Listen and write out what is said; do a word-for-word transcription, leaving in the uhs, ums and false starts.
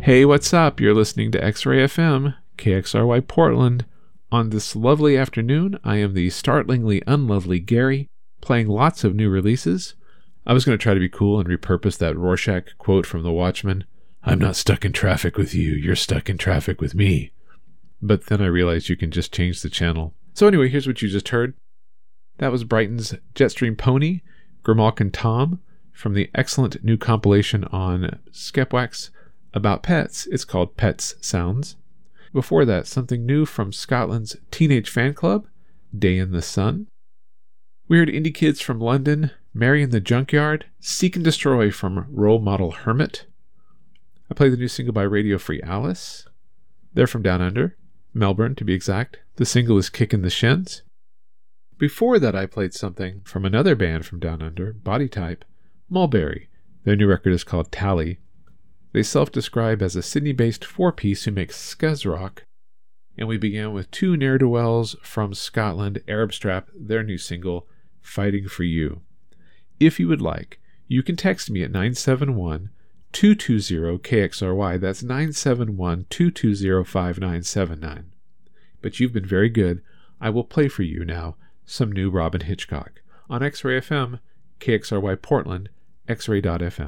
Hey, what's up? You're listening to X-Ray F M, K X R Y Portland. On this lovely afternoon, I am the startlingly unlovely Gary, playing lots of new releases. I was going to try to be cool and repurpose that Rorschach quote from The Watchmen. I'm not stuck in traffic with you, you're stuck in traffic with me. But then I realized you can just change the channel. So anyway, here's what you just heard. That was Brighton's Jetstream Pony, Grimalkin Tom, from the excellent new compilation on Skepwax about pets. It's called Pets Sounds. Before that, something new from Scotland's Teenage Fan Club, Day in the Sun. We heard indie kids from London, Mary in the Junkyard, Seek and Destroy from Role Model Hermit. I played the new single by Radio Free Alice. They're from Down Under, Melbourne to be exact. The single is Kickin' the Shins. Before that, I played something from another band from Down Under, Body Type, Mulberry. Their new record is called Tally. They self-describe as a Sydney-based four-piece who makes scuzz rock. And we began with two ne'er-do-wells from Scotland, Arab Strap, their new single, Fighting for You. If you would like, you can text me at nine seven one, two two zero, K X R Y. That's nine seven one, two two zero, five nine seven nine. But you've been very good. I will play for you now some new Robyn Hitchcock on X-Ray F M, K X R Y Portland, X ray dot F M.